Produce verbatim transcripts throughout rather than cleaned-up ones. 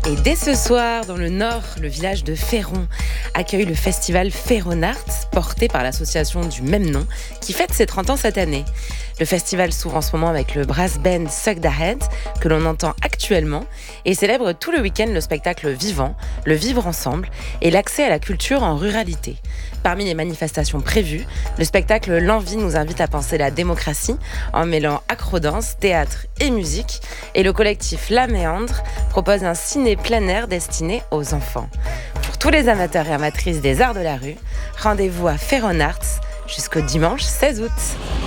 Et dès ce soir, dans le Nord, le village de Féron accueille le festival Féron Arts, porté par l'association du même nom, qui fête ses trente ans cette année. Le festival s'ouvre en ce moment avec le brass band Suck the Head, que l'on entend actuellement, et célèbre tout le week-end le spectacle vivant, le vivre ensemble et l'accès à la culture en ruralité. Parmi les manifestations prévues, le spectacle L'Envie nous invite à penser la démocratie en mêlant acrodance, théâtre et musique. Et le collectif La Méandre propose un ciné plein air destiné aux enfants. Pour tous les amateurs et amatrices des arts de la rue, rendez-vous à Féron Arts jusqu'au dimanche seize août.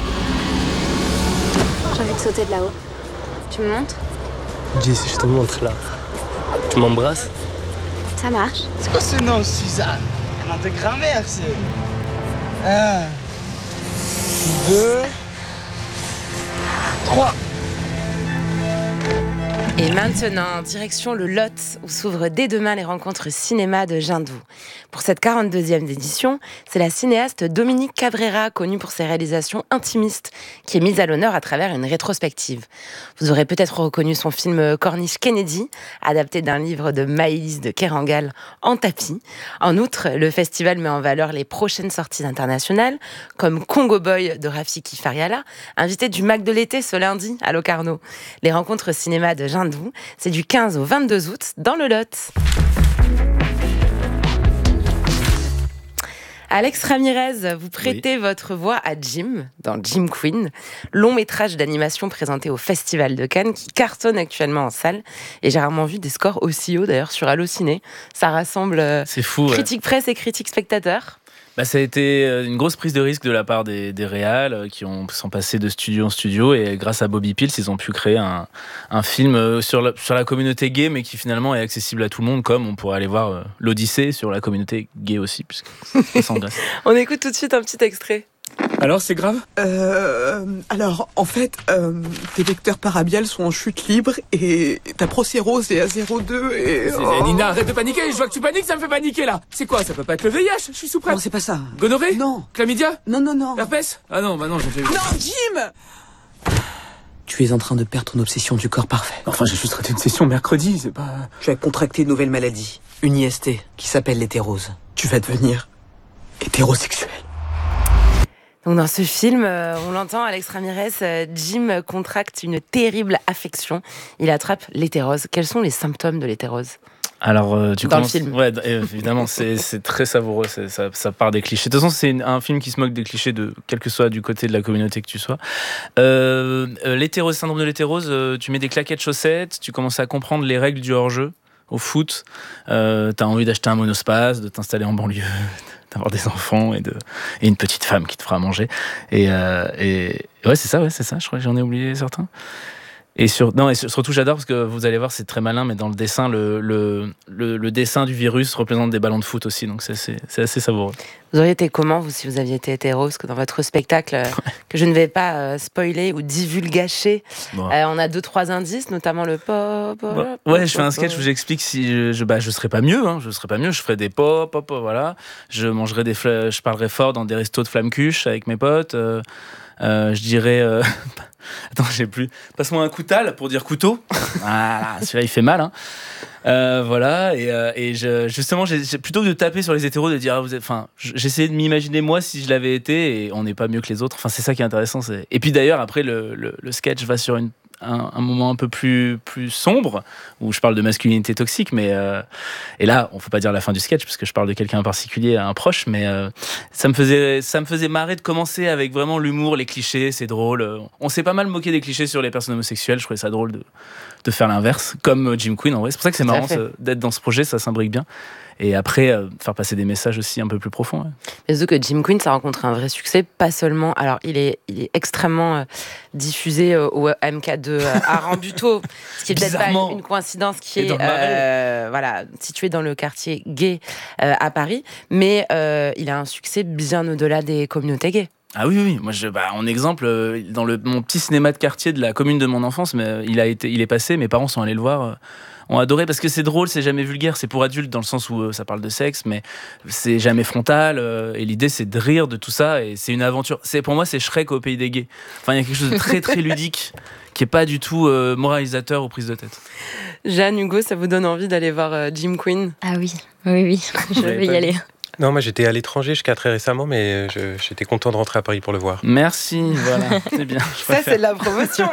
J'ai envie de sauter de là-haut. Tu me montres ? Dis, si je te montre là, tu m'embrasses ? Ça marche. C'est quoi ce nom, Suzanne? Un nom de grand-mère, c'est... Un... Deux... Trois... Et maintenant, direction le Lot, où s'ouvrent dès demain les rencontres cinéma de Jindou. Pour cette quarante-deuxième édition, c'est la cinéaste Dominique Cabrera, connue pour ses réalisations intimistes, qui est mise à l'honneur à travers une rétrospective. Vous aurez peut-être reconnu son film Corniche Kennedy, adapté d'un livre de Maëlys de Kerangal en tapis. En outre, le festival met en valeur les prochaines sorties internationales, comme Congo Boy de Rafiki Fariala, invité du Mac de l'été ce lundi à Locarno. Les rencontres cinéma de Jindou, c'est du quinze au vingt-deux août dans le Lot. Alex Ramirez, vous prêtez oui. votre voix à Jim, dans Jim Queen, long métrage d'animation présenté au Festival de Cannes, qui cartonne actuellement en salle. Et j'ai rarement vu des scores aussi hauts, d'ailleurs, sur Allociné. Ça rassemble C'est fou, critique ouais. presse et critique spectateur. Bah, ça a été une grosse prise de risque de la part des, des réals qui ont, sont passés de studio en studio, et grâce à Bobby Pills, ils ont pu créer un, un film sur la, sur la communauté gay, mais qui finalement est accessible à tout le monde, comme on pourrait aller voir l'Odyssée sur la communauté gay aussi, puisque ça s'engage. On écoute tout de suite un petit extrait. Alors, c'est grave ? Euh... Alors, en fait, euh, tes vecteurs parabiales sont en chute libre et ta procérose est à zéro virgule deux et... Oh. Nina, arrête de paniquer, je vois que tu paniques, ça me fait paniquer là. C'est quoi, ça peut pas être le V I H ? Je suis sous prête. Non, c'est pas ça. Gonorrhée ? Non. Chlamydia ? Non, non, non. Herpès ? Ah non, bah non, j'ai fait... Non, Jim ! Tu es en train de perdre ton obsession du corps parfait. Enfin, j'ai juste raté une session mercredi, c'est pas... Tu as contracté une nouvelle maladie, une I S T, qui s'appelle l'hétérose. Tu vas devenir hétérosexuel. Donc dans ce film, euh, on l'entend, Alex Ramirez, euh, Jim contracte une terrible affection. Il attrape l'hétérose. Quels sont les symptômes de l'hétérose ? Alors, euh, tu dans commences... le film. Ouais, évidemment, c'est, c'est très savoureux, c'est, ça, ça part des clichés. De toute façon, c'est une, un film qui se moque des clichés, de, quel que soit du côté de la communauté que tu sois. Euh, euh, l'hétérose, syndrome de l'hétérose, euh, tu mets des claquettes chaussettes, tu commences à comprendre les règles du hors-jeu. Au foot, euh, t'as envie d'acheter un monospace, de t'installer en banlieue, d'avoir des enfants et, de, et une petite femme qui te fera manger. Et, euh, et ouais, c'est ça, ouais, c'est ça. Je crois que j'en ai oublié certains. Et, sur, non, et surtout, j'adore parce que vous allez voir, c'est très malin, mais dans le dessin, le, le, le, le dessin du virus représente des ballons de foot aussi, donc c'est, c'est, c'est assez savoureux. Vous auriez été comment, vous, si vous aviez été hétéro ? Parce que dans votre spectacle, euh, que je ne vais pas euh, spoiler ou divulgacher, bon. euh, on a deux, trois indices, notamment le pop. pop bon. Ouais, pop, je fais un sketch pop. Où j'explique si je, je, bah, je serais pas mieux, hein, je serais pas mieux, je ferais des pop, pop, pop, voilà. Je mangerais des, fl- je parlerais fort dans des restos de flamme-cuche avec mes potes. Euh, euh, je dirais. Euh, Attends, j'ai plus. Passe-moi un coutal pour dire couteau. Voilà, celui-là il fait mal, hein. Euh, voilà, et, euh, et je, justement, j'ai, j'ai, plutôt que de taper sur les hétéros, de dire, ah, vous êtes, enfin, j'essayais de m'imaginer moi si je l'avais été, et on n'est pas mieux que les autres. Enfin, c'est ça qui est intéressant. C'est... Et puis d'ailleurs, après, le, le, le sketch va sur une, un, un moment un peu plus, plus sombre, où je parle de masculinité toxique, mais euh, et là, on ne faut pas dire la fin du sketch, parce que je parle de quelqu'un en particulier, un proche, mais euh, ça me faisait, ça me faisait marrer de commencer avec vraiment l'humour, les clichés, c'est drôle. On s'est pas mal moqué des clichés sur les personnes homosexuelles, je trouvais ça drôle de, de faire l'inverse, comme Jim Queen en vrai. C'est pour ça que c'est marrant ça, d'être dans ce projet, ça s'imbrique bien. Et après, euh, faire passer des messages aussi un peu plus profonds. Ouais. Mais surtout que Jim Queen, ça rencontre un vrai succès, pas seulement... Alors, il est, il est extrêmement euh, diffusé euh, au M K deux euh, à Rambuteau, ce qui est peut-être pas une, une coïncidence qui est euh, voilà, situé dans le quartier gay euh, à Paris, mais euh, il a un succès bien au-delà des communautés gays. Ah oui, oui, moi, je, bah, en exemple, dans le, mon petit cinéma de quartier de la commune de mon enfance, mais il, a été, il est passé, mes parents sont allés le voir... ont adoré parce que c'est drôle, c'est jamais vulgaire, c'est pour adultes dans le sens où euh, ça parle de sexe, mais c'est jamais frontal. Euh, et l'idée, c'est de rire de tout ça et c'est une aventure. C'est, pour moi, c'est Shrek au pays des gays. Enfin, il y a quelque chose de très, très ludique qui est pas du tout euh, moralisateur ou prise de tête. Jeanne, Hugo, ça vous donne envie d'aller voir euh, Jim Queen? Ah oui, oui, oui, je vais y aller. Non, moi j'étais à l'étranger jusqu'à très récemment, mais je, j'étais content de rentrer à Paris pour le voir. Merci, voilà, c'est bien. Ça, c'est de la promotion.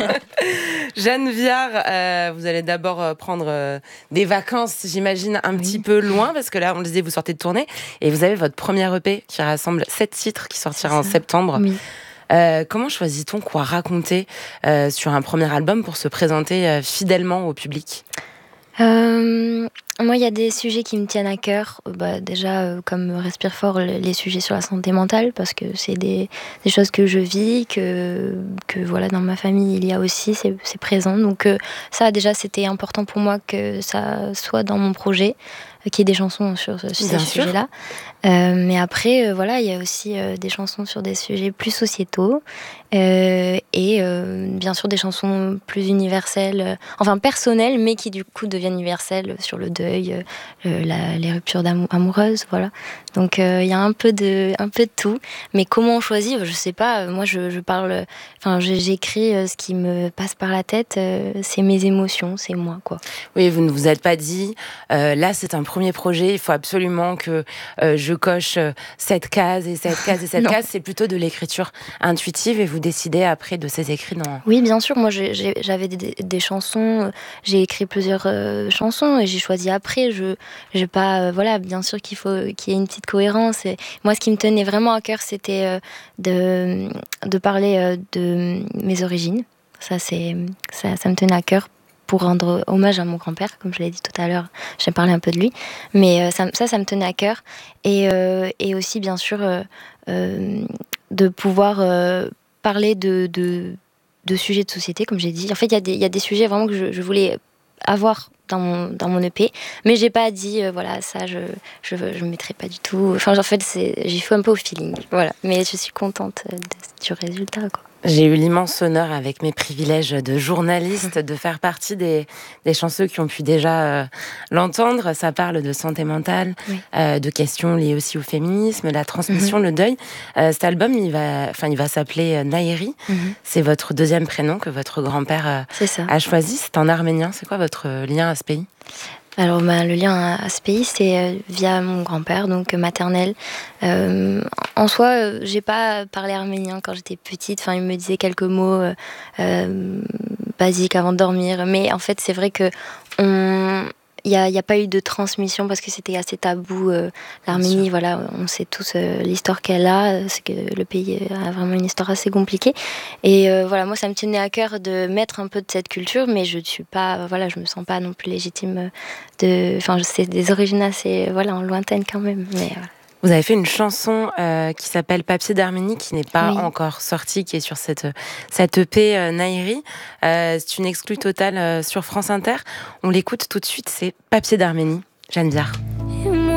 Jeanne Viard, euh, vous allez d'abord euh, prendre euh, des vacances, j'imagine, un oui. petit peu loin, parce que là, on le disait, vous sortez de tournée, et vous avez votre premier E P qui rassemble sept titres qui sortira en septembre. Oui. Euh, comment choisit-on quoi raconter euh, sur un premier album pour se présenter euh, fidèlement au public ? Euh, moi, il y a des sujets qui me tiennent à cœur. Bah, déjà, euh, comme Respire fort, les sujets sur la santé mentale, parce que c'est des, des choses que je vis, que, que voilà, dans ma famille, il y a aussi, c'est, c'est présent. Donc euh, ça, déjà, c'était important pour moi que ça soit dans mon projet, euh, qu'il y ait des chansons sur, sur ces sujets-là. Euh, mais après, euh, voilà, il y a aussi euh, des chansons sur des sujets plus sociétaux euh, et euh, bien sûr des chansons plus universelles, euh, enfin personnelles, mais qui du coup deviennent universelles sur le deuil, euh, la, les ruptures amoureuses, voilà. Donc il euh, y a un peu de, un peu de tout. Mais comment on choisit, je sais pas. Moi, je, je parle, enfin, j'écris euh, ce qui me passe par la tête. Euh, c'est mes émotions, c'est moi, quoi. Oui, vous ne vous êtes pas dit, euh, là, c'est un premier projet. Il faut absolument que euh, je coche cette case et cette case et cette case. C'est plutôt de l'écriture intuitive et vous décidez après de ces écrits dans... Oui, bien sûr. Moi, j'ai, j'ai, j'avais des, des chansons. J'ai écrit plusieurs euh, chansons et j'ai choisi après. Je, j'ai pas, euh, voilà, bien sûr qu'il faut qu'il y ait une petite cohérence. Et moi, ce qui me tenait vraiment à cœur, c'était euh, de, de parler euh, de mes origines. Ça, c'est, ça, ça me tenait à cœur pour rendre hommage à mon grand-père, comme je l'ai dit tout à l'heure, j'ai parlé un peu de lui, mais euh, ça, ça, ça me tenait à cœur, et, euh, et aussi, bien sûr, euh, euh, de pouvoir euh, parler de, de, de sujets de société, comme j'ai dit. En fait, il y, y a des sujets vraiment que je, je voulais avoir dans mon, dans mon E P, mais j'ai pas dit, euh, voilà, ça, je je, je mettrai pas du tout. Enfin, en fait, c'est, j'y fais un peu au feeling, voilà. Mais je suis contente de, du résultat, quoi. J'ai eu l'immense honneur, avec mes privilèges de journaliste, de faire partie des, des chanceux qui ont pu déjà euh, l'entendre. Ça parle de santé mentale, oui. euh, de questions liées aussi au féminisme, la transmission, mm-hmm. le deuil. Euh, cet album, il va, enfin, il va s'appeler euh, Naheri. Mm-hmm. C'est votre deuxième prénom que votre grand-père euh, c'est ça. a choisi. C'est en arménien. C'est quoi votre lien à ce pays ? Alors, bah, le lien à, à ce pays, c'est euh, via mon grand-père, donc euh, maternel. Euh, en soi, euh, j'ai pas parlé arménien quand j'étais petite. Enfin, il me disait quelques mots euh, euh, basiques avant de dormir. Mais en fait, c'est vrai que on... Il n'y a, y a pas eu de transmission parce que c'était assez tabou. Euh, L'Arménie, voilà, on sait tous euh, l'histoire qu'elle a. C'est que le pays a vraiment une histoire assez compliquée. Et euh, voilà, moi, ça me tenait à cœur de mettre un peu de cette culture, mais je ne suis pas, voilà, je me sens pas non plus légitime de. Enfin, c'est des origines assez, voilà, lointaines quand même. Mais voilà. Vous avez fait une chanson euh, qui s'appelle Papier d'Arménie, qui n'est pas oui. encore sortie, qui est sur cette, cette E P euh, Naheri. Euh, c'est une exclue totale euh, sur France Inter. On l'écoute tout de suite, c'est Papier d'Arménie, Jeanne Viard.